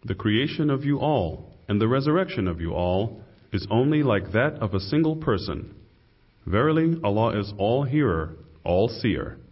The creation of you all and the resurrection of you all is only like that of a single person. Verily, Allah is all-hearer, all-seer.